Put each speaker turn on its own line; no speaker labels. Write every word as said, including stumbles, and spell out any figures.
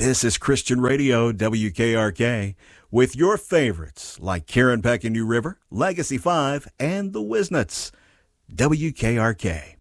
This is Christian Radio, W K R K, with your favorites like Karen Peck and New River, Legacy five, and the Wisnets. W K R K.